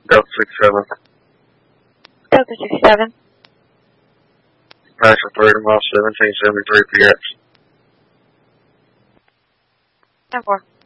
Delta 67. Delta 67. Passing 30 miles, 1773 PX. 10-4.